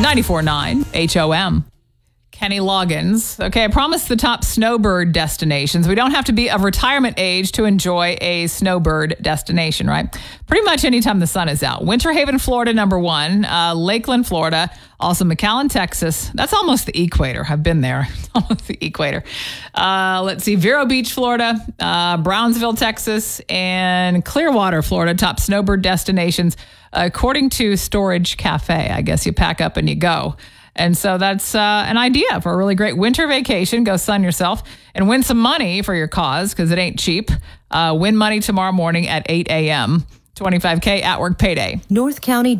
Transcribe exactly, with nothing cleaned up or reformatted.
ninety-four point nine H O M. Kenny Loggins. Okay, I promised the top snowbird destinations. We don't have to be of retirement age to enjoy a snowbird destination, right? Pretty much anytime the sun is out. Winter Haven, Florida, number one. Uh, Lakeland, Florida. Also McAllen, Texas. That's almost the equator. I've been there. Almost the equator. Uh, let's see. Vero Beach, Florida. Uh, Brownsville, Texas. And Clearwater, Florida. Top snowbird destinations. According to Storage Cafe, I guess you pack up and you go. And so that's uh, an idea for a really great winter vacation. Go sun yourself and win some money for your cause because it ain't cheap. Uh, win money tomorrow morning at eight a.m. twenty-five K at work payday. North County